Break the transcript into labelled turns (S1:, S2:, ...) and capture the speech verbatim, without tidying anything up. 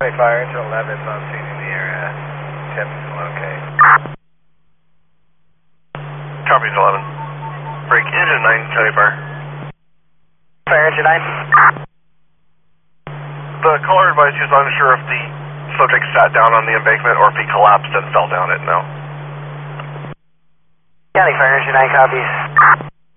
S1: Fire engine eleven is on scene in the area. Tip is okay.
S2: Copies eleven. Break engine nine, Charlie Fire.
S1: Fire engine nine.
S2: The caller advised he was unsure if the subject sat down on the embankment or if he collapsed and fell down it. No.
S1: County Fire engine nine copies.